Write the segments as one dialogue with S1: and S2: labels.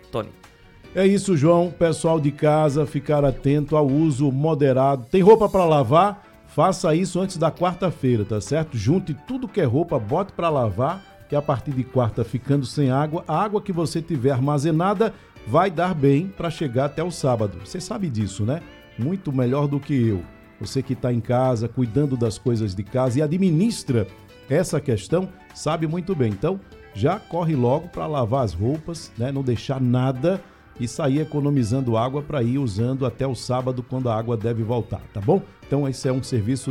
S1: Tony.
S2: É isso, João. Pessoal de casa, ficar atento ao uso moderado. Tem roupa para lavar? Faça isso antes da quarta-feira, tá certo? Junte tudo que é roupa, bote para lavar, que a partir de quarta, ficando sem água, a água que você tiver armazenada vai dar bem para chegar até o sábado. Você sabe disso, né? Muito melhor do que eu. Você que está em casa, cuidando das coisas de casa e administra essa questão, sabe muito bem. Então, já corre logo para lavar as roupas, né? Não deixar nada e sair economizando água para ir usando até o sábado, quando a água deve voltar, tá bom? Então, esse é um serviço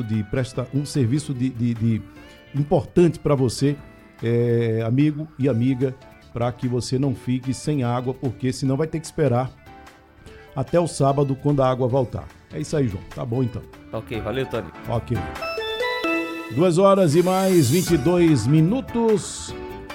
S2: importante para você, amigo e amiga, para que você não fique sem água, porque senão vai ter que esperar até o sábado, quando a água voltar. É isso aí, João. Tá bom, então.
S1: Ok, valeu, Tony.
S2: Ok. 2h mais 22.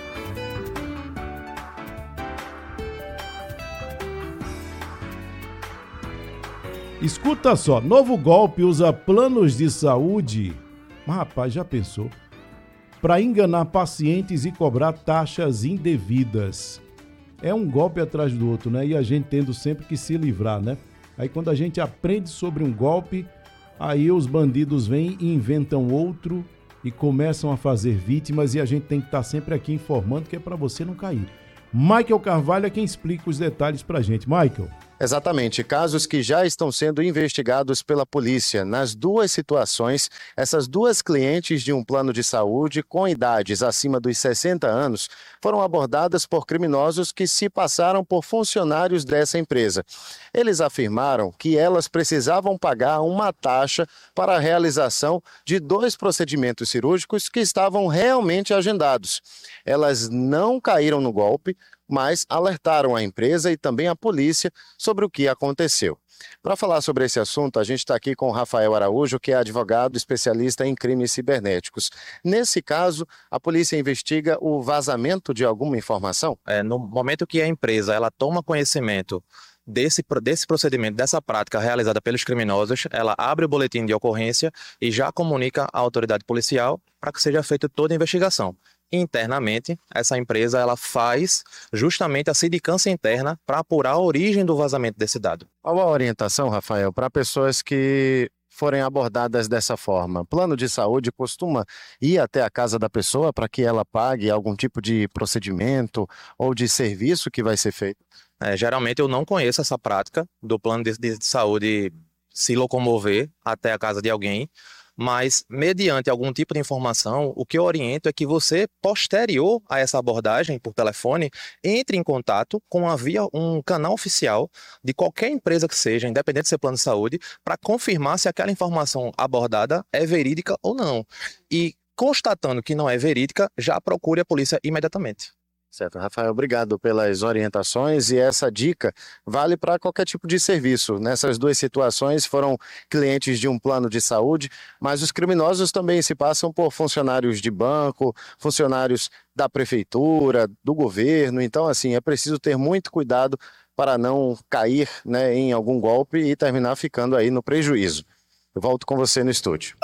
S2: Escuta só, novo golpe usa planos de saúde. Mas, rapaz, já pensou? Para enganar pacientes e cobrar taxas indevidas. É um golpe atrás do outro, né? E a gente tendo sempre que se livrar, né? Aí quando a gente aprende sobre um golpe, aí os bandidos vêm e inventam outro e começam a fazer vítimas, e a gente tem que estar sempre aqui informando, que é para você não cair. Michael Carvalho é quem explica os detalhes pra gente. Michael.
S3: Exatamente, casos que já estão sendo investigados pela polícia. Nas duas situações, essas duas clientes de um plano de saúde com idades acima dos 60 anos foram abordadas por criminosos que se passaram por funcionários dessa empresa. Eles afirmaram que elas precisavam pagar uma taxa para a realização de 2 procedimentos cirúrgicos que estavam realmente agendados. Elas não caíram no golpe, mas alertaram a empresa e também a polícia sobre o que aconteceu. Para falar sobre esse assunto, a gente está aqui com o Rafael Araújo, que é advogado especialista em crimes cibernéticos. Nesse caso, a polícia investiga o vazamento de alguma informação?
S4: No momento que a empresa ela toma conhecimento desse procedimento, dessa prática realizada pelos criminosos, ela abre o boletim de ocorrência e já comunica à autoridade policial para que seja feita toda a investigação. Internamente, essa empresa ela faz justamente a sindicância interna para apurar a origem do vazamento desse dado.
S3: Qual a orientação, Rafael, para pessoas que forem abordadas dessa forma? Plano de saúde costuma ir até a casa da pessoa para que ela pague algum tipo de procedimento ou de serviço que vai ser feito?
S4: Geralmente eu não conheço essa prática do plano de saúde se locomover até a casa de alguém, mas mediante algum tipo de informação, o que eu oriento é que você, posterior a essa abordagem por telefone, entre em contato com um canal oficial de qualquer empresa que seja, independente de ser plano de saúde, para confirmar se aquela informação abordada é verídica ou não. E constatando que não é verídica, já procure a polícia imediatamente.
S3: Certo, Rafael, obrigado pelas orientações, e essa dica vale para qualquer tipo de serviço. Nessas duas situações foram clientes de um plano de saúde, mas os criminosos também se passam por funcionários de banco, funcionários da prefeitura, do governo. Então, assim, é preciso ter muito cuidado para não cair, né, em algum golpe e terminar ficando aí no prejuízo. Eu volto com você no estúdio.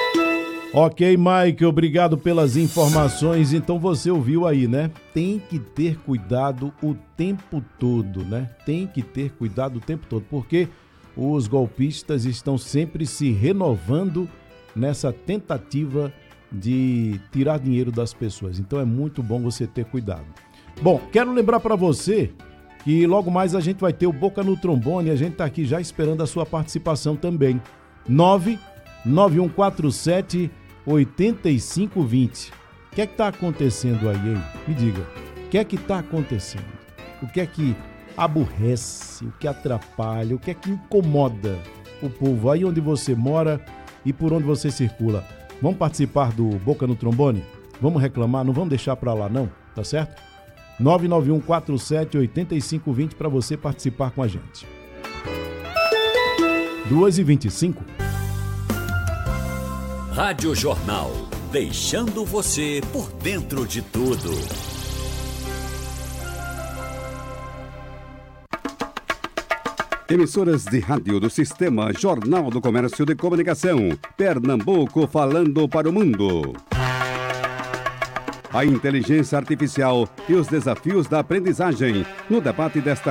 S2: Ok, Mike, obrigado pelas informações. Então você ouviu aí, né? Tem que ter cuidado o tempo todo, né? Tem que ter cuidado o tempo todo, porque os golpistas estão sempre se renovando nessa tentativa de tirar dinheiro das pessoas. Então é muito bom você ter cuidado. Bom, quero lembrar para você que logo mais a gente vai ter o Boca no Trombone. A gente tá aqui já esperando a sua participação também. 99147-8520. O que é que tá acontecendo aí, hein? Me diga, o que é que tá acontecendo? O que é que aborrece, o que atrapalha, o que é que incomoda o povo aí onde você mora e por onde você circula? Vamos participar do Boca no Trombone? Vamos reclamar? Não vamos deixar pra lá não, tá certo? 99147-8520 para você participar com a gente. 2h25.
S5: Rádio Jornal, deixando você por dentro de tudo.
S6: Emissoras de rádio do Sistema Jornal do Comércio de Comunicação. Pernambuco falando para o mundo. A inteligência artificial e os desafios da aprendizagem. No debate desta